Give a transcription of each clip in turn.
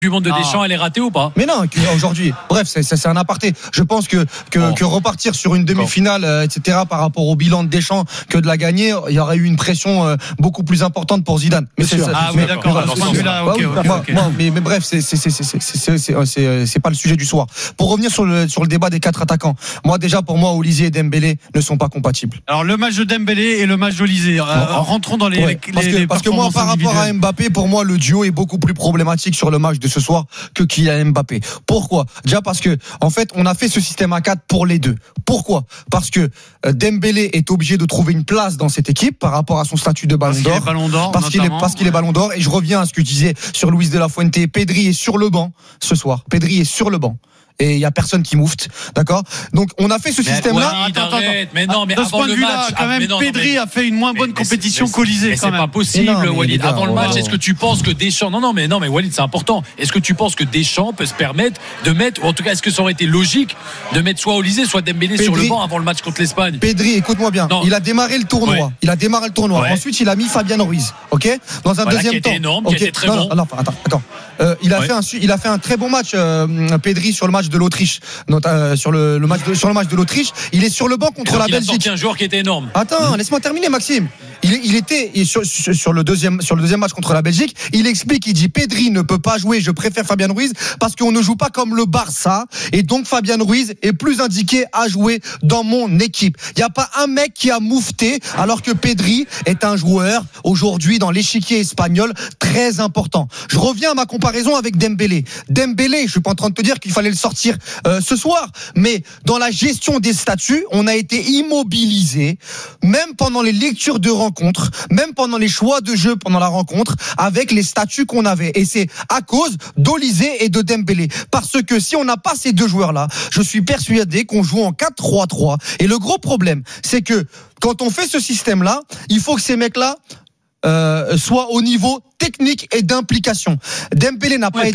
du monde de Deschamps, elle est ratée ou pas? Mais non, aujourd'hui, bref, c'est un aparté. Je pense que repartir sur une demi-finale, etc., par rapport au bilan de Deschamps, que de la gagner, il y aurait eu une pression beaucoup plus importante pour Zidane. Mais oui, d'accord. Mais bref, c'est pas le sujet du soir. Pour revenir sur le débat des 4 attaquants, pour moi, Olysée et Dembélé ne sont pas compatibles. Alors le match de Dembélé et le match d'Olysée, rentrons dans les parce que moi, par rapport à Mbappé, pour moi, le duo est beaucoup plus problématique sur le match de ce soir que Kylian Mbappé. Pourquoi? Déjà parce que, en fait, on a fait ce système à 4 pour les deux. Pourquoi? Parce que Dembélé est obligé de trouver une place dans cette équipe par rapport à son statut de Ballon d'Or. Parce qu'il est Ballon d'Or. Et je reviens à ce que je disais sur Luis de la Fuente. Pedri est sur le banc ce soir. Pedri est sur le banc. Et il y a personne qui moufte, d'accord? Donc on a fait ce système-là. Mais non, mais de ce point de vue-là, quand même, Pedri a fait une moins bonne compétition qu'Olysée. C'est pas possible, Walid. Avant le match, est-ce que tu penses que Deschamps, non, mais Walid, c'est important. Est-ce que tu penses que Deschamps peut se permettre de mettre, ou en tout cas, est-ce que ça aurait été logique de mettre soit Olysée, soit Dembélé sur le banc avant le match contre l'Espagne? Pedri, écoute-moi bien. Il a démarré le tournoi. Ouais. Ensuite, il a mis Fabian Ruiz, ok? Dans un deuxième temps. Qui était énorme, qui était très bon. Non, attends. Il a fait un très bon match, Pedri, sur le match de l'Autriche, sur le match de l'Autriche. Il est sur le banc contre la Belgique. Il a sorti un joueur qui était énorme. Attends, laisse-moi terminer, Maxime. Il était sur le deuxième match contre la Belgique. Il explique, il dit Pedri ne peut pas jouer. Je préfère Fabian Ruiz parce qu'on ne joue pas comme le Barça et donc Fabian Ruiz est plus indiqué à jouer dans mon équipe. Il n'y a pas un mec qui a moufté alors que Pedri est un joueur aujourd'hui dans l'échiquier espagnol très important. Je reviens à ma comparaison avec Dembélé. Dembélé, je suis pas en train de te dire qu'il fallait le sortir ce soir, mais dans la gestion des statuts, on a été immobilisé, même pendant les lectures de rencontres, même pendant les choix de jeu pendant la rencontre, avec les statuts qu'on avait. Et c'est à cause d'Olysée et de Dembélé. Parce que si on n'a pas ces deux joueurs-là, je suis persuadé qu'on joue en 4-3-3. Et le gros problème, c'est que quand on fait ce système-là, il faut que ces mecs-là soient au niveau technique et d'implication. Dembélé n'a pas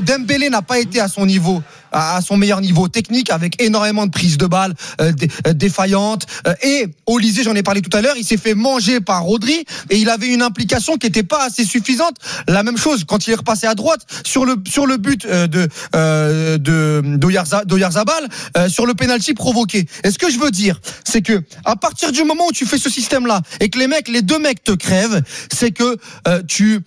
été à son niveau, à son meilleur niveau technique, avec énormément de prises de balles défaillantes. Et Olysée, j'en ai parlé tout à l'heure, il s'est fait manger par Rodri et il avait une implication qui n'était pas assez suffisante. La même chose quand il est repassé à droite sur le but d'Oyarzabal, sur le penalty provoqué. Et ce que je veux dire, c'est que à partir du moment où tu fais ce système-là et que les deux mecs te crèvent, c'est que tu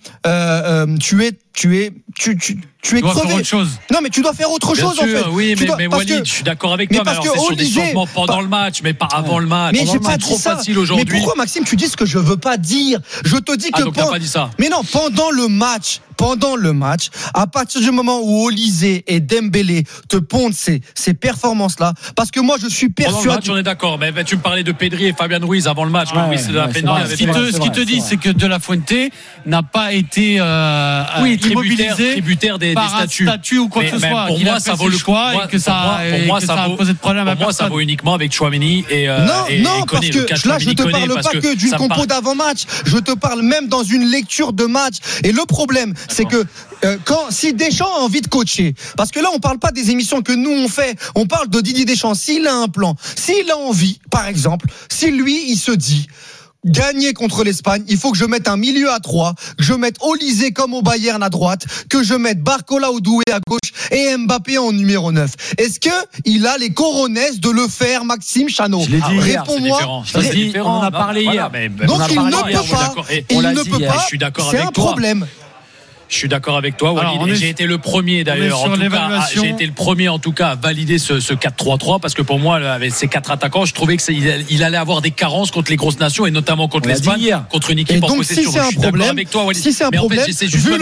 es crevé. Autre chose. Non, mais tu dois faire autre chose, sûr, en fait. Oui, mais Walid, je suis d'accord avec toi. Mais alors, c'est sur des changements pendant le match, mais pas avant le match. Mais j'ai pas c'est dit trop ça. facile aujourd'hui. Mais pourquoi, Maxime, tu dis ce que je veux pas dire? Je te dis que donc t'as pas dit ça. Mais non, pendant le match, à partir du moment où Olysée et Dembélé te pondent ces performances-là, parce que moi, je suis persuadé. Pendant le match, on est d'accord. Mais tu me parlais de Pedri et Fabian Ruiz avant le match. Ce qui te dit, c'est que De La Fuente n'a pas été immobilisé tributaire des statuts. Statut ou quoi que ce soit. Pour moi, ça vaut le choix et que ça a posé de problème à personne. Pour moi, ça vaut uniquement avec Tchouaméni et non, parce que là, je te parle pas que d'une compo d'avant-match. Je te parle même dans une lecture de match. Et le problème, c'est que si Deschamps a envie de coacher, parce que là, on parle pas des émissions que nous on fait, on parle de Didier Deschamps. S'il a un plan, s'il a envie, par exemple, si lui, il se dit gagner contre l'Espagne, il faut que je mette un milieu à 3, que je mette Olysée comme au Bayern à droite, que je mette Barcola ou Doué à gauche et Mbappé en numéro 9. Est-ce que il a les coronesses de le faire, Maxime Chanot? Réponds-moi. On en a parlé hier. Donc il ne peut pas. Je suis d'accord avec toi. C'est un problème. Je suis d'accord avec toi, Walid. J'ai été le premier d'ailleurs. J'ai été le premier en tout cas à valider ce 4-3-3 parce que pour moi, avec ces 4 attaquants, je trouvais qu'il allait avoir des carences contre les grosses nations et notamment contre l'Espagne, contre une équipe en possession. Si c'est un problème, vu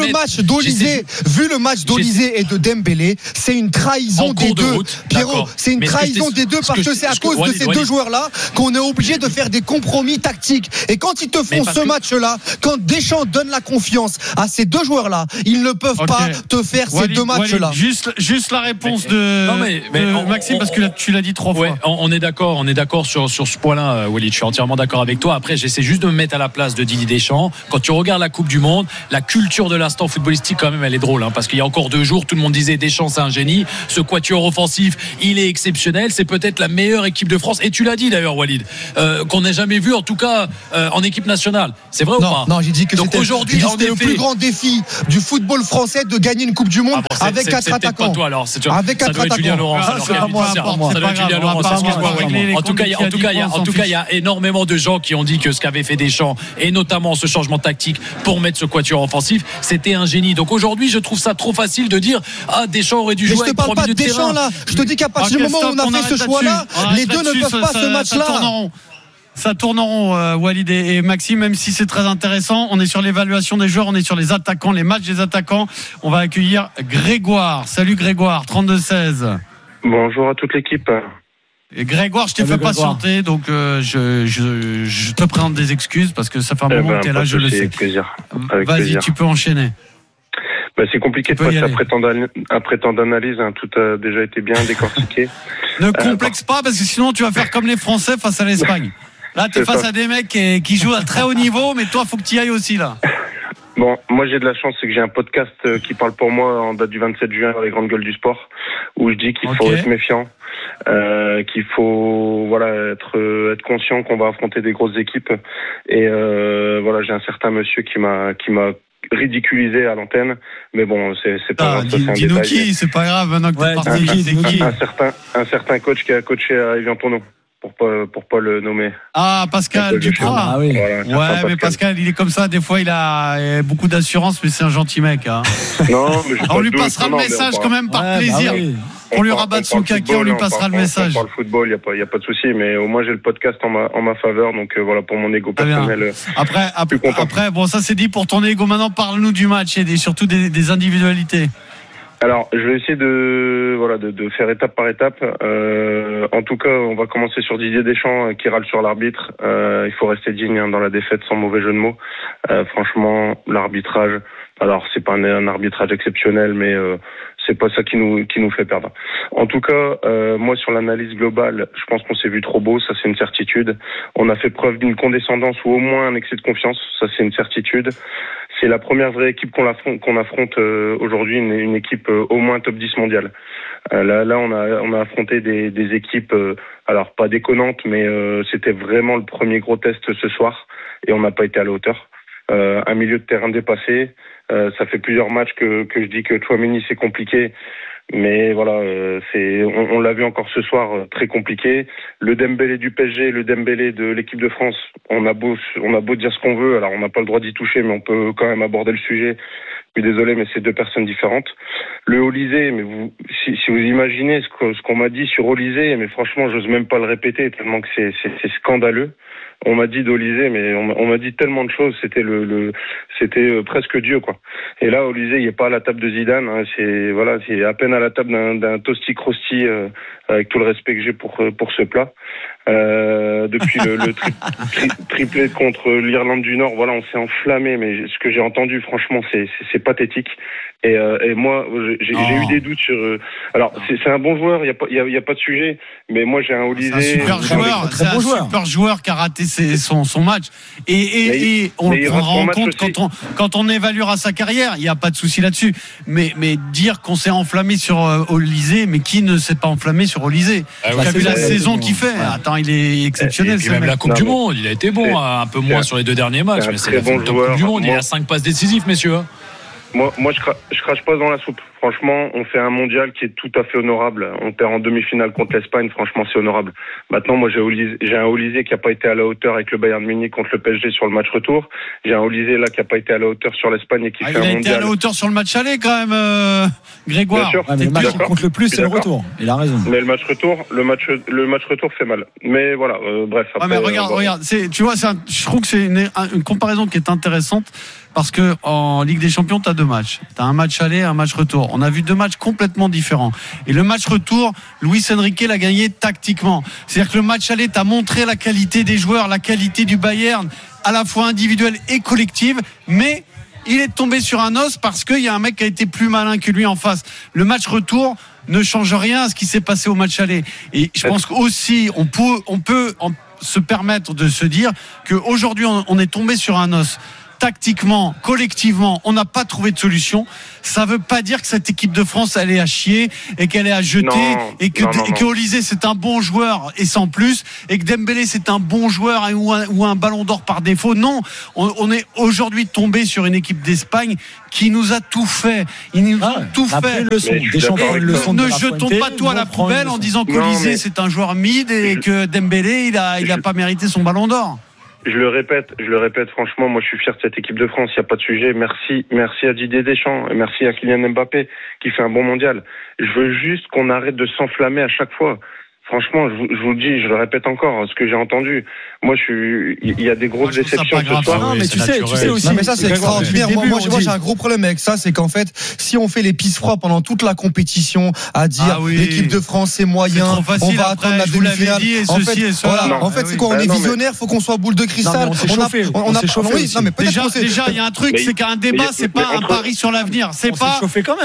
le match d'Olysée et de Dembélé, c'est une trahison des deux. Pierrot, c'est une trahison des deux parce que c'est à cause de ces deux joueurs-là qu'on est obligé de faire des compromis tactiques. Et quand ils te font ce match-là, quand Deschamps donne la confiance à ces deux joueurs-là, ils ne peuvent pas te faire ces deux matchs-là. Juste la réponse de Maxime, parce que tu l'as dit 3 fois. On est d'accord sur ce point-là, Walid. Je suis entièrement d'accord avec toi. Après, j'essaie juste de me mettre à la place de Didier Deschamps. Quand tu regardes la Coupe du Monde, la culture de l'instant footballistique, quand même, elle est drôle. Parce qu'il y a encore 2 jours, tout le monde disait Deschamps, c'est un génie. Ce quatuor offensif, il est exceptionnel. C'est peut-être la meilleure équipe de France. Et tu l'as dit d'ailleurs, Walid, qu'on n'ait jamais vu, en tout cas, en équipe nationale. C'est vrai ou pas? Non, j'ai dit que c'était le plus grand défi du football français de gagner une Coupe du Monde avec 4 attaquants. Pas toi, alors. Avec 4 attaquants. Julien Laurent. Ça doit être Julien Laurent. En tout cas, il y a énormément de gens qui ont dit que ce qu'avait fait Deschamps, et notamment ce changement tactique pour mettre ce quatuor offensif, c'était un génie. Donc aujourd'hui, je trouve ça trop facile de dire Deschamps aurait dû jouer avec 3 minutes de terrain. Je te parle pas de Deschamps là. Je te dis qu'à partir du moment où on a fait ce choix-là, les deux ne peuvent pas ce match-là. Ça tourne en rond, Walid et Maxime, même si c'est très intéressant. On est sur l'évaluation des joueurs, on est sur les attaquants, les matchs des attaquants. On va accueillir Grégoire. Salut Grégoire, 32-16. Bonjour à toute l'équipe. Et Grégoire, je t'ai fait patienter, donc je te présente des excuses parce que ça fait un moment que tu es là, je le sais. Avec plaisir. Vas-y, tu peux enchaîner. C'est compliqué de passer après tant d'analyses, tout a déjà été bien décortiqué. Ne complexe pas, parce que sinon tu vas faire comme les Français face à l'Espagne. Là, tu es face à des mecs qui jouent à très haut niveau, mais toi, il faut que tu y ailles aussi, là. Bon, moi j'ai de la chance, c'est que j'ai un podcast qui parle pour moi en date du 27 juin dans les grandes gueules du sport, où je dis qu'il faut être méfiant, qu'il faut être conscient qu'on va affronter des grosses équipes. Et j'ai un certain monsieur qui m'a ridiculisé à l'antenne, mais bon, c'est pas grave, c'est un détail. Qui, c'est pas grave, maintenant que t'es parti. Un certain coach qui a coaché à Evian Tourneau. Pour pas le nommer. Pascal Duprat. Ah oui. Voilà, mais Pascal, il est comme ça. Des fois, il a beaucoup d'assurance, mais c'est un gentil mec. Hein. Non, mais on lui passera le message quand même par plaisir. On lui rabat son kaki, on lui passera le message. On parle football, il y a pas de souci, mais au moins j'ai le podcast en ma faveur, donc voilà, pour mon ego personnel. Après, bon, ça c'est dit pour ton ego. Maintenant, parle-nous du match et surtout des individualités. Alors, je vais essayer de faire étape par étape. En tout cas, on va commencer sur Didier Deschamps qui râle sur l'arbitre. Il faut rester digne dans la défaite, sans mauvais jeu de mots. Franchement, l'arbitrage. Alors, c'est pas un arbitrage exceptionnel, mais c'est pas ça qui nous fait perdre. En tout cas, moi sur l'analyse globale, je pense qu'on s'est vu trop beau, ça c'est une certitude. On a fait preuve d'une condescendance ou au moins un excès de confiance, ça c'est une certitude. C'est la première vraie équipe qu'on affronte aujourd'hui, une équipe au moins top 10 mondiale. Là on a affronté des équipes, alors pas déconnantes, mais c'était vraiment le premier gros test ce soir et on n'a pas été à la hauteur. Un milieu de terrain dépassé. Ça fait plusieurs matchs que je dis que Tchouaméni c'est compliqué, mais voilà, on l'a vu encore ce soir, très compliqué. Le Dembélé du PSG, le Dembélé de l'équipe de France, on a beau dire ce qu'on veut, alors on n'a pas le droit d'y toucher, mais on peut quand même aborder le sujet. Je suis désolé, mais c'est deux personnes différentes. Le Olysée, mais si vous imaginez ce qu'on m'a dit sur Olysée, mais franchement, j'ose même pas le répéter tellement que c'est scandaleux. On m'a dit d'Olysée, mais on m'a dit tellement de choses, c'était c'était presque Dieu, quoi. Et là, Olysée, il est pas à la table de Zidane, hein, c'est à peine à la table d'un tosti crosti, avec tout le respect que j'ai pour ce plat. Depuis le triplé contre l'Irlande du Nord, voilà, on s'est enflammé, mais ce que j'ai entendu, franchement, c'est pathétique. Et moi, j'ai eu des doutes sur. Alors, c'est un bon joueur, il y a pas de sujet, mais moi j'ai un Olysée. C'est un super joueur qui a raté son match. Et on le prendra en compte quand on évaluera sa carrière. Il n'y a pas de souci là-dessus. Mais dire qu'on s'est enflammé sur Olysée, mais qui ne s'est pas enflammé sur Olysée? Tu as vu la saison qu'il fait. Attends, il est exceptionnel. Et puis même la Coupe du Monde, il a été bon, un peu moins sur les 2 derniers matchs, mais c'est la Coupe du Monde. Il a 5 passes décisives, messieurs. Moi, je crache pas dans la soupe. Franchement, on fait un mondial qui est tout à fait honorable. On perd en demi-finale contre l'Espagne. Franchement, c'est honorable. Maintenant, moi, j'ai un Olysée qui a pas été à la hauteur avec le Bayern Munich contre le PSG sur le match retour. J'ai un Olysée là qui a pas été à la hauteur sur l'Espagne et qui fait un mondial. Il a été à la hauteur sur le match aller quand même, Grégoire. Bien sûr. Mais le match qui compte le plus, c'est le retour. Il a raison. Mais le match retour fait mal. Mais voilà, bref. Après, mais regarde. Tu vois, je trouve que c'est une comparaison qui est intéressante. Parce que en Ligue des Champions, tu as 2 matchs. Tu as un match aller et un match retour. On a vu 2 matchs complètement différents. Et le match retour, Luis Enrique l'a gagné tactiquement. C'est-à-dire que le match aller t'a montré la qualité des joueurs, la qualité du Bayern, à la fois individuelle et collective. Mais il est tombé sur un os parce qu'il y a un mec qui a été plus malin que lui en face. Le match retour ne change rien à ce qui s'est passé au match aller. Et je pense qu'aussi, on peut se permettre de se dire qu'aujourd'hui, on est tombé sur un os. tactiquement, collectivement, on n'a pas trouvé de solution, ça veut pas dire que cette équipe de France elle est à chier et qu'elle est à jeter et que Olysée c'est un bon joueur et sans plus, et que Dembélé c'est un bon joueur ou un ballon d'or par défaut. Non, on est aujourd'hui tombé sur une équipe d'Espagne qui nous a tout fait. Ils nous ont tout fait. Ne jetons pas tout à la poubelle en disant qu'Olysée c'est un joueur mid et que Dembélé il a pas mérité son ballon d'or. Je le répète, franchement, moi je suis fier de cette équipe de France, il n'y a pas de sujet. Merci à Didier Deschamps et merci à Kylian Mbappé qui fait un bon mondial. Je veux juste qu'on arrête de s'enflammer à chaque fois. Franchement, je vous le dis, je le répète encore, ce que j'ai entendu. Moi, il y a des grosses déceptions ce soir. Non, mais tu sais aussi. Non, mais ça, c'est extraordinaire. Moi, j'ai un gros problème avec ça, c'est qu'en fait, si on fait les pisse froids pendant toute la compétition, à dire l'équipe de France c'est moyen, on va attendre la demi-finale. En fait, c'est quoi? On est visionnaire, faut qu'on soit boule de cristal. On a chauffé. Non, mais déjà, il y a un truc, c'est qu'un débat, c'est pas un pari sur l'avenir. C'est pas,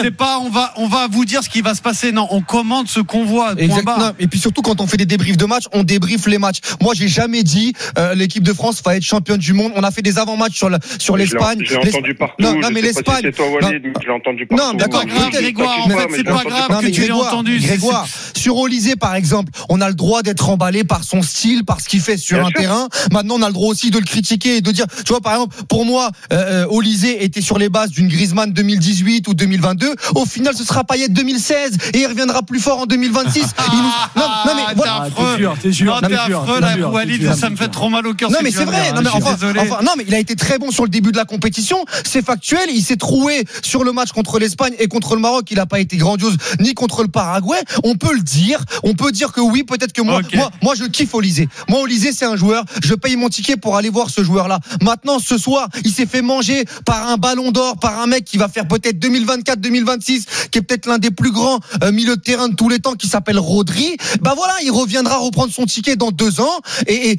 on va vous dire ce qui va se passer. Non, on commande ce qu'on voit. Et puis surtout, quand on fait des débriefs de matchs, on débriefe les matchs. Moi, j'ai jamais dit l'équipe de France va être championne du monde. On a fait des avant-matchs sur l'Espagne. Je l'ai entendu partout. Non, mais l'Espagne. C'est toi, Walid, je l'ai entendu partout. Non, d'accord, Grégoire. En fait, c'est pas grave que tu l'aies entendu. Grégoire, sur Olysée, par exemple, on a le droit d'être emballé par son style, par ce qu'il fait sur un terrain. Maintenant, on a le droit aussi de le critiquer et de dire, tu vois, par exemple, pour moi, Olysée était sur les bases d'une Griezmann 2018 ou 2022. Au final, ce sera Payet 2016 et il reviendra plus fort en 2026. Non, mais voilà. T'es affreux là, Walid, ça me fait trop mal au cœur. Non, mais c'est vrai. Non, mais il a été très bon sur le début de la compétition. C'est factuel. Il s'est troué sur le match contre l'Espagne et contre le Maroc. Il n'a pas été grandiose ni contre le Paraguay. On peut le dire. On peut dire que oui, peut-être que moi, je kiffe Olysée. Moi, Olysée, c'est un joueur. Je paye mon ticket pour aller voir ce joueur-là. Maintenant, ce soir, il s'est fait manger par un ballon d'or, par un mec qui va faire peut-être 2024-2026, qui est peut-être l'un des plus grands milieux de terrain de tous les temps, qui s'appelle Rodri. Bah voilà, il reviendra reprendre son ticket dans 2 ans et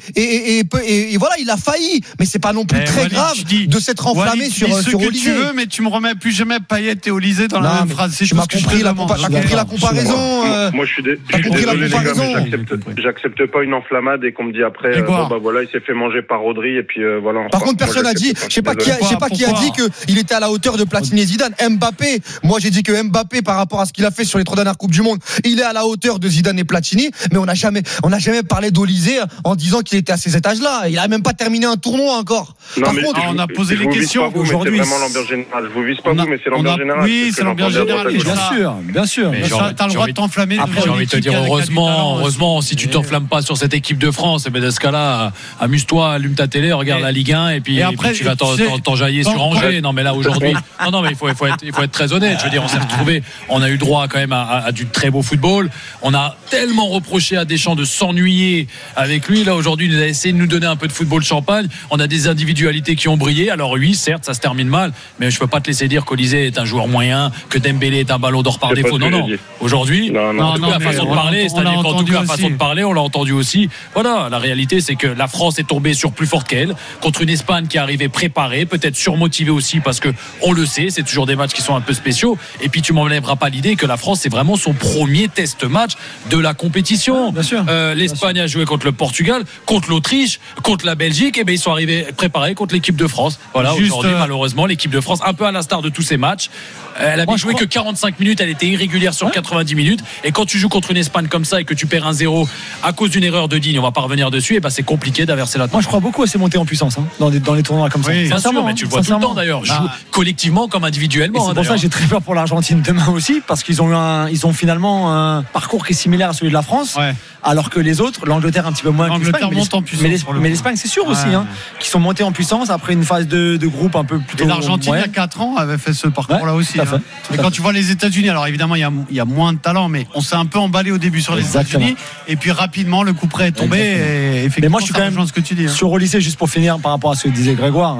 voilà, il a failli, mais c'est pas non plus très grave de s'être enflammé sur Olysée. Tu veux, mais tu me remets plus jamais Payet et Olysée dans la même phrase. Tu m'as compris la comparaison. Moi, je suis désolé les gars, mais j'accepte pas une enflammade et qu'on me dit après, voilà, il s'est fait manger par Rodri et puis voilà. Par contre, personne n'a dit, je sais pas qui a dit qu'il était à la hauteur de Platini et Zidane. Mbappé, moi j'ai dit que Mbappé, par rapport à ce qu'il a fait sur les 3 dernières Coupes du Monde, il est à la hauteur de Zidane et Platini, mais on n'a jamais parlé d'Olysée en disant qu'il était à ces étages-là. Il a même pas terminé un tournoi encore. Par contre, on a posé les questions aujourd'hui. C'est vraiment l'ambiance générale. Je vous vise pas vous, mais c'est l'ambiance générale. Oui, c'est l'ambiance générale. Bien sûr. Mais t'as le droit de t'enflammer. Après, j'ai envie de te dire, heureusement, si tu t'enflammes pas sur cette équipe de France, dans ce cas-là, amuse-toi, allume ta télé, regarde la Ligue 1 et puis tu vas t'enjailler sur Angers. Non, mais là aujourd'hui, non, mais il faut être très honnête. Je veux dire, on s'est retrouvé, on a eu droit quand même à du très beau football. On a tellement reproché à Deschamps de s'ennuyer avec lui. Là aujourd'hui, il nous a essayé de nous donner un peu de football champagne. On a des individualités qui ont brillé. Alors oui, certes, ça se termine mal, mais je peux pas te laisser dire qu'Olysée est un joueur moyen, que Dembélé est un ballon d'or par défaut. Non. Aujourd'hui, en tout cas, la façon de parler, c'est-à-dire qu'en tout cas, la façon de parler, on l'a entendu aussi. Voilà, la réalité, c'est que la France est tombée sur plus forte qu'elle, contre une Espagne qui est arrivée préparée, peut-être surmotivée aussi, parce que on le sait, c'est toujours des matchs qui sont un peu spéciaux. Et puis tu m'enlèveras pas l'idée que la France, c'est vraiment son premier test match de la compétition. Bien sûr. L'Espagne a joué contre le Portugal, contre l'Autriche, contre la Belgique, et bien ils sont arrivés préparés contre l'équipe de France. Voilà, aujourd'hui, malheureusement, l'équipe de France, un peu à l'instar de tous ces matchs, elle avait joué que 45 minutes, elle était irrégulière sur 90 minutes. Et quand tu joues contre une Espagne comme ça et que tu perds 1-0 à cause d'une erreur de Digne, on va pas revenir dessus, et ben c'est compliqué d'inverser la tendance. Moi, je crois beaucoup à ces montées en puissance dans les tournois comme ça. Sincèrement, mais tu le vois tout le temps d'ailleurs. Je joue collectivement comme individuellement. C'est pour ça que j'ai très peur pour l'Argentine demain aussi, parce qu'ils ont finalement un parcours qui est similaire à celui de la France, alors que les autres, l'Angleterre un petit peu moins que l'Espagne, mais l'Espagne c'est sûr aussi, qui sont montés en puissance après une phase de groupe un peu plutôt. Et l'Argentine il y a 4 ans avait fait ce parcours-là aussi. Mais quand tu vois les États-Unis, alors évidemment il y a moins de talent, mais on s'est un peu emballé au début sur les États-Unis, et puis rapidement le coup près est tombé. Et effectivement, mais moi je suis quand même ce que tu dis. Sur Olysée, juste pour finir par rapport à ce que disait Grégoire.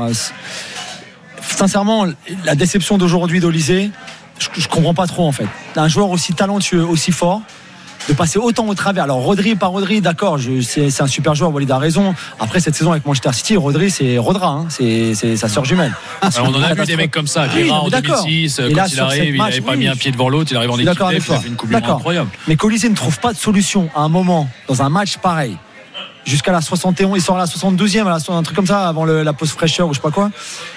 Sincèrement, la déception d'aujourd'hui d'Olysée, je comprends pas trop en fait. Un joueur aussi talentueux, aussi fort, de passer autant au travers. Alors Rodri, d'accord, c'est un super joueur, Walid a raison. Après cette saison avec Manchester City, Rodri c'est Rodra, c'est sa sœur jumelle. On en a vu des mecs comme ça, Vieira en 2006, quand il arrive, il n'avait pas mis un pied devant l'autre, il arrive en équipe, il a fait une coupe du monde incroyable. Mais qu'Olysée ne trouve pas de solution à un moment dans un match pareil, jusqu'à la 71, il sort à la 72e, un truc comme ça, avant la pause fraîcheur ou je sais pas quoi,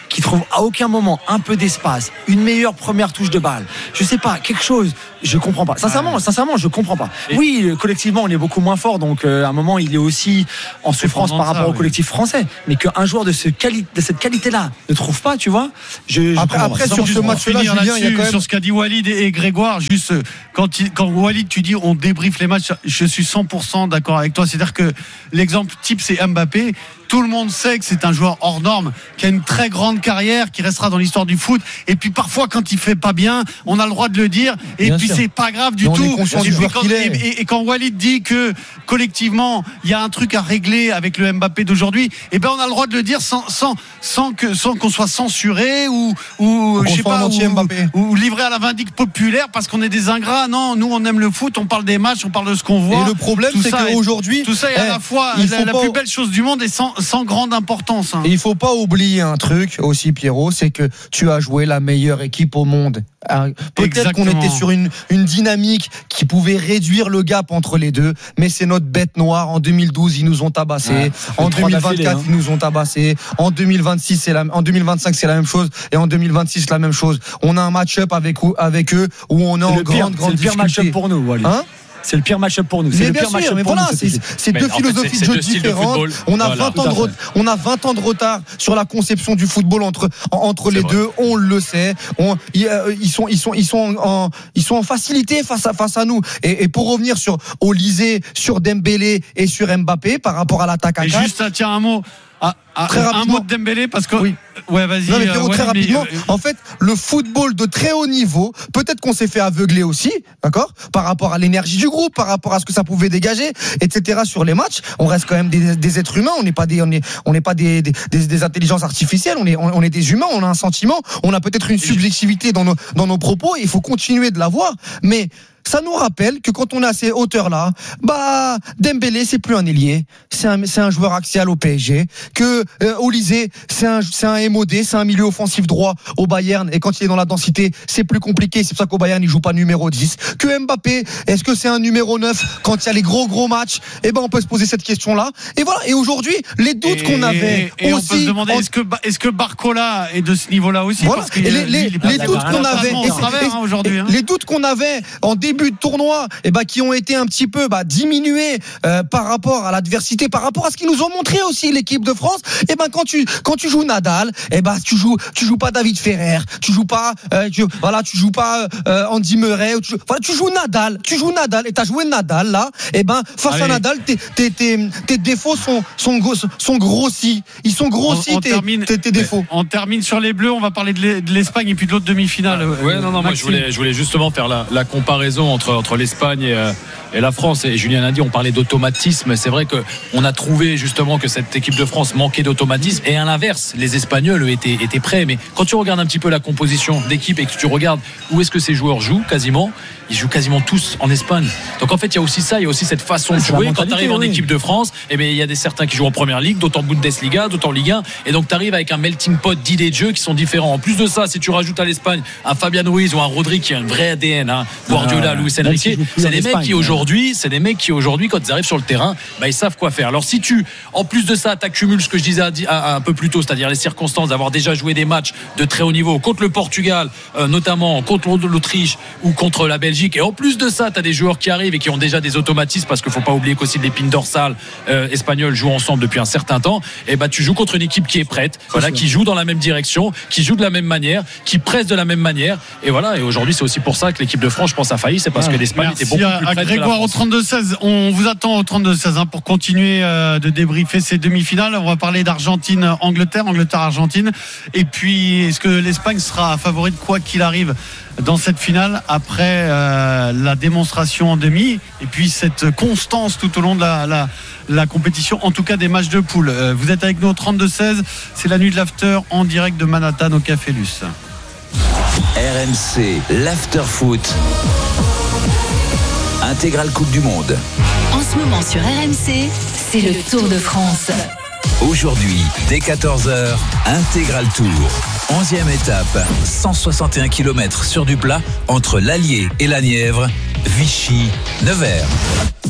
qui trouve à aucun moment un peu d'espace, une meilleure première touche de balle, je sais pas, quelque chose, je comprends pas. Sincèrement, je comprends pas. Oui, collectivement, on est beaucoup moins fort, donc à un moment, il est aussi en souffrance par rapport au collectif français. Mais qu'un joueur de cette qualité-là ne trouve pas, tu vois. Après sur ce match-là, Julien, il y a quand même sur ce qu'a dit Walid et Grégoire, juste quand Walid, tu dis on débriefe les matchs, je suis 100% d'accord avec toi. C'est-à-dire que l'exemple type, c'est Mbappé. Tout le monde sait que c'est un joueur hors norme, qui a une très grande carrière, qui restera dans l'histoire du foot. Et puis parfois, quand il fait pas bien, on a le droit de le dire. Et puis c'est pas grave du tout. Et quand Walid dit que collectivement, il y a un truc à régler avec le Mbappé d'aujourd'hui, eh ben on a le droit de le dire sans qu'on soit censuré ou je sais pas, ou livré à la vindicte populaire parce qu'on est des ingrats. Non, nous on aime le foot, on parle des matchs, on parle de ce qu'on voit. Et le problème, c'est qu'aujourd'hui, tout ça est à la fois la plus belle chose du monde et sans grande importance. Et il faut pas oublier un truc aussi, Pierrot, c'est que tu as joué la meilleure équipe au monde. Peut-être qu'on était sur une dynamique qui pouvait réduire le gap entre les deux, mais c'est notre bête noire. En 2012, ils nous ont tabassé. En 2024, ils nous ont tabassé. En 2026, en 2025, c'est la même chose. Et en 2026, la même chose. On a un match-up avec eux où on est en grande difficulté. C'est le pire match-up pour nous, Walid. C'est le pire match-up pour nous. C'est deux philosophies de jeu différentes. On a 20 ans de retard sur la conception du football entre les deux. On le sait. Ils sont en facilité face à nous. Et pour revenir sur Olysée, sur Dembélé et sur Mbappé par rapport à l'attaque à 4. Juste un mot. Très rapidement. Un mot de Dembélé parce que ouais, vas-y. Non, mais Pierrot, très rapidement. En fait, le football de très haut niveau, peut-être qu'on s'est fait aveugler aussi, d'accord, par rapport à l'énergie du groupe, par rapport à ce que ça pouvait dégager, etc. Sur les matchs. On reste quand même des êtres humains. On n'est pas des intelligences artificielles. On est des humains. On a un sentiment. On a peut-être une subjectivité dans nos propos. Il faut continuer de l'avoir, mais ça nous rappelle que quand on est à ces hauteurs-là, Dembélé, c'est plus un ailier, c'est un joueur axial au PSG, que Olysée, c'est un MOD, c'est un milieu offensif droit au Bayern, et quand il est dans la densité, c'est plus compliqué, c'est pour ça qu'au Bayern, il joue pas numéro 10. Que Mbappé, est-ce que c'est un numéro 9 quand il y a les gros matchs? On peut se poser cette question-là. Et voilà, et aujourd'hui, les doutes qu'on avait et aussi... on peut se demander, est-ce que Barcola est de ce niveau-là aussi? Voilà. Parce que les doutes qu'on avait... aujourd'hui. Les doutes qu'on avait en début de tournoi, qui ont été un petit peu diminués par rapport à l'adversité, par rapport à ce qu'ils nous ont montré aussi l'équipe de France. Quand tu joues Nadal, tu joues pas David Ferrer, tu joues pas Andy Murray, tu joues Nadal et t'as joué Nadal là. Face à Nadal, tes défauts sont grossis. Ils sont grossis tes défauts. On termine sur les Bleus. On va parler de l'Espagne et puis de l'autre demi-finale. Moi je voulais justement faire la comparaison entre l'Espagne et la France. Et Julien a dit, on parlait d'automatisme. C'est vrai qu'on a trouvé justement que cette équipe de France manquait d'automatisme. Et à l'inverse, les Espagnols étaient prêts. Mais quand tu regardes un petit peu la composition d'équipe et que tu regardes où est-ce que ces joueurs jouent, ils jouent quasiment tous en Espagne. Donc en fait, il y a aussi ça, il y a aussi cette façon de jouer. Quand tu arrives en équipe de France, il y a certains qui jouent en première ligue, d'autres en Bundesliga, d'autres en Ligue 1. Et donc tu arrives avec un melting pot d'idées de jeu qui sont différents. En plus de ça, si tu rajoutes à l'Espagne un Fabian Ruiz ou un Rodri qui a un vrai ADN, Guardiola, Luis Enrique, c'est des mecs qui aujourd'hui, quand ils arrivent sur le terrain, ils savent quoi faire. Alors si tu, en plus de ça, t'accumules ce que je disais un peu plus tôt, c'est-à-dire les circonstances d'avoir déjà joué des matchs de très haut niveau contre le Portugal, notamment contre l'Autriche ou contre la Belgique, et en plus de ça, t'as des joueurs qui arrivent et qui ont déjà des automatismes, parce qu'il faut pas oublier qu'aussi l'épine dorsale espagnole joue ensemble depuis un certain temps. Tu joues contre une équipe qui est prête, qui joue dans la même direction, qui joue de la même manière, qui presse de la même manière. Et aujourd'hui, c'est aussi pour ça que l'équipe de France, je pense, a failli. C'est parce que l'Espagne était beaucoup plus prête. Grégoire au 32-16, on vous attend au 32-16 pour continuer de débriefer ces demi-finales. On va parler d'Argentine-Angleterre, Angleterre-Argentine. Et puis, est-ce que l'Espagne sera favorite quoi qu'il arrive dans cette finale après la démonstration en demi et puis cette constance tout au long de la compétition, en tout cas des matchs de poule. Vous êtes avec nous au 32-16, c'est la nuit de l'after en direct de Manhattan au Café Luce. RMC, l'after foot. Intégrale Coupe du Monde. En ce moment sur RMC, c'est le Tour de France. Aujourd'hui, dès 14h, Intégral Tour. 11e étape, 161 km sur du plat entre l'Allier et la Nièvre, Vichy, Nevers.